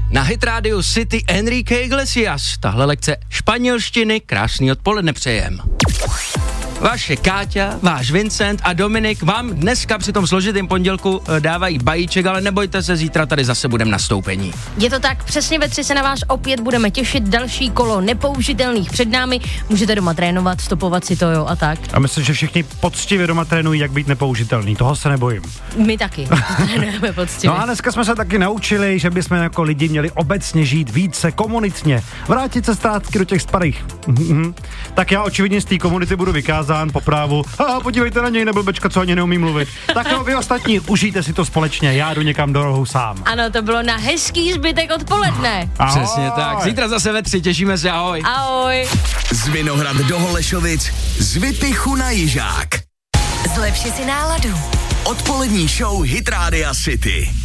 Na Hit Radio City Enrique Iglesias. Tahle lekce španělštiny, krásný odpoledne přejem. Vaše Káťa, váš Vincent a Dominik vám dneska při tom složitém pondělku dávají bajíček, ale nebojte se, zítra tady zase budeme na stoupení. Je to tak, přesně ve 3 se na vás opět budeme těšit, další kolo nepoužitelných před námi, můžete doma trénovat, stopovat si to, jo, a tak. A myslím, že všichni poctivě doma trénují, jak být nepoužitelný, toho se nebojím. My taky, trénujeme poctivě. No a dneska jsme se taky naučili, že bychom jako lidi měli obecně žít více komunitně, vrátit se zpátky do těch starých. Tak já očividně z té komunity budu vykázán po právu. Podívejte na něj, neblbečka, co ani neumí mluvit. Tak no, vy ostatní, užijte si to společně, já jdu někam do rohu sám. Ano, to bylo na hezký zbytek odpoledne. Ahoj. Přesně tak, zítra zase ve 3, těšíme se, ahoj. Ahoj. Z Vinohrad do Holešovic, z Vypichu na Jižák. Zlepši si náladu. Odpolední show Hit Rádia City.